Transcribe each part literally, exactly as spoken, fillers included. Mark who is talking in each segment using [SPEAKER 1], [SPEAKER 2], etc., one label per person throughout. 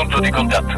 [SPEAKER 1] punto di contatto.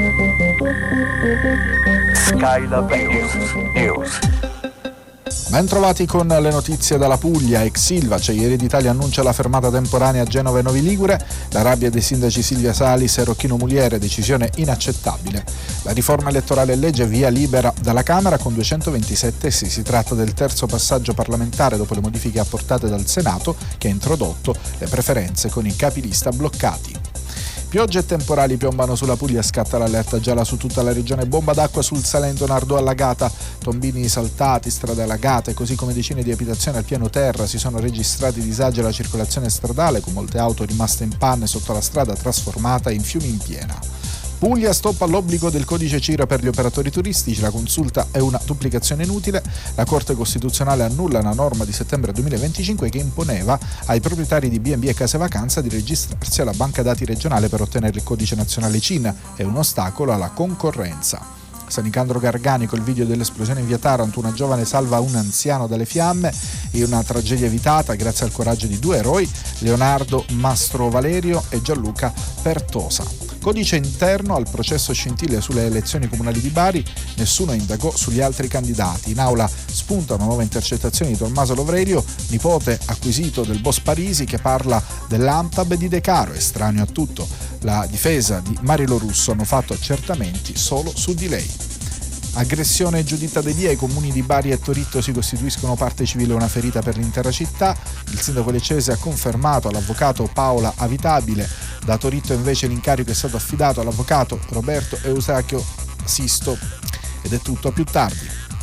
[SPEAKER 1] Skylab News. News.
[SPEAKER 2] Bentrovati con le notizie dalla Puglia. Ex Ilva, Acciaierie d'Italia annuncia la fermata temporanea a Genova e Novi Ligure. La rabbia dei sindaci Silvia Salis e Rocchino Muliere, decisione inaccettabile. La riforma elettorale è legge, via libera dalla Camera con duecentoventisette sì. Si tratta del terzo passaggio parlamentare dopo le modifiche apportate dal Senato, che ha introdotto le preferenze con i capilista bloccati. Piogge e temporali piombano sulla Puglia, scatta l'allerta gialla su tutta la regione, bomba d'acqua sul Salento, Nardò allagata, tombini saltati, strade allagate, così come decine di abitazioni al piano terra. Si sono registrati disagi alla circolazione stradale, con molte auto rimaste in panne sotto la strada trasformata in fiumi in piena. Puglia stoppa l'obbligo del codice C I R A per gli operatori turistici, la consulta è una duplicazione inutile. La Corte Costituzionale annulla una norma di settembre duemilaventicinque che imponeva ai proprietari di B and B e case vacanza di registrarsi alla banca dati regionale per ottenere il codice nazionale C I N. È un ostacolo alla concorrenza. San Nicandro Garganico, il video dell'esplosione in via Taranto, una giovane salva un anziano dalle fiamme e una tragedia evitata grazie al coraggio di due eroi, Leonardo Mastro Valerio e Gianluca Pertosa. Codice interno al processo scintille sulle elezioni comunali di Bari, nessuno indagò sugli altri candidati. In aula spunta una nuova intercettazione di Tommaso Lovrerio, nipote acquisito del boss Parisi, che parla dell'Antab di De Caro, estraneo a tutto. La difesa di Marilo Russo hanno fatto accertamenti solo su di lei. Aggressione Giuditta De Dia, i comuni di Bari e Toritto si costituiscono parte civile, una ferita per l'intera città. Il sindaco leccese ha confermato all'avvocato Paola Avitabile. Da Toritto invece l'incarico è stato affidato all'avvocato Roberto Eusachio Sisto. Ed è tutto, a più tardi.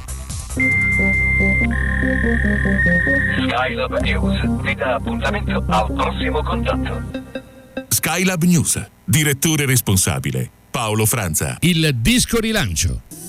[SPEAKER 1] Skylab News vi dà appuntamento al prossimo contatto.
[SPEAKER 3] Skylab News, direttore responsabile Paolo Franza.
[SPEAKER 4] Il disco rilancio.